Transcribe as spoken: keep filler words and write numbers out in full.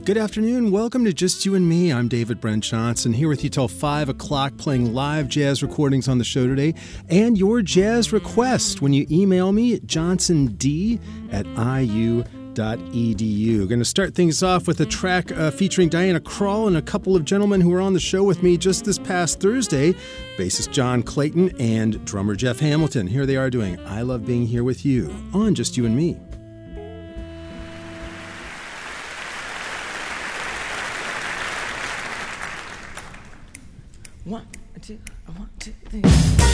Good afternoon. Welcome to Just You and Me. I'm David Brent Johnson, here with you till five o'clock, playing live jazz recordings on the show today, and your jazz request when you email me at johnsond at I U dot E D U. Going to start things off with a track uh, featuring Diana Krall and a couple of gentlemen who were on the show with me just this past Thursday, bassist John Clayton and drummer Jeff Hamilton. Here they are doing I Love Being Here With You on Just You and Me. One, two, one, two, three.